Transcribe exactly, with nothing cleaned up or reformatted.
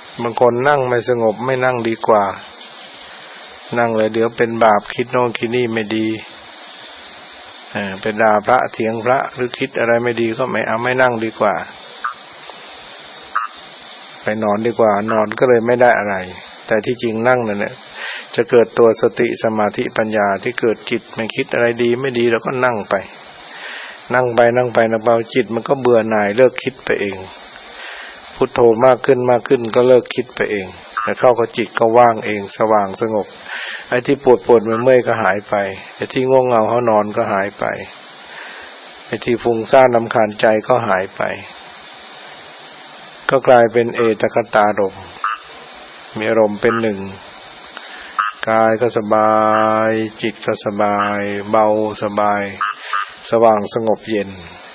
บางคนนั่งไม่สงบไม่นั่งดีกว่านั่งเลยเดี๋ยวเป็นบาปคิดโน่นคิดนี่ไม่ดีเออเป็นด่าพระเถียงพระหรือคิดอะไรไม่ดีก็ไม่เอาไม่นั่งดีกว่าไปนอนดีกว่านอนก็เลยไม่ได้อะไรแต่ที่จริงนั่งนั่นแหละจะเกิดตัวสติสมาธิปัญญาที่เกิดจิตมันคิดอะไรดีไม่ดีแล้วก็นั่งไปนั่งไปนั่งไปนะเบาจิตมันก็เบื่อหน่ายเลิกคิดไปเองพุทโธมากขึ้นมากขึ้นก็เลิกคิดไปเองแต่เข้ากับจิตก็ว่างเองสว่างสงบไอ้ที่ปวดปวดเมื่อยก็หายไปไอ้ที่ง่วงเหงาเฮานอนก็หายไปไอ้ที่ฟุ้งซ่านรำคาญใจก็หายไปก็กลายเป็นเอตคตารมณ์มีอารมณ์เป็นหนึ่งกายก็สบายจิตก็สบายเบาสบายสว่างสงบเย็น